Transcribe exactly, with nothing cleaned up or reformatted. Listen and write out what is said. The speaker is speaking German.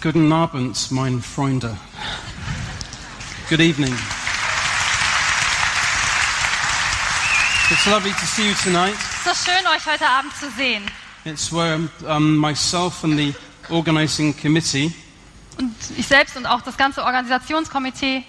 Guten Abend, mein Freunde. Good evening. It's lovely to see you tonight. Es ist so schön, euch heute Abend zu sehen. It's where um, myself and the organizing committee Und ich selbst und auch das ganze Organisationskomitee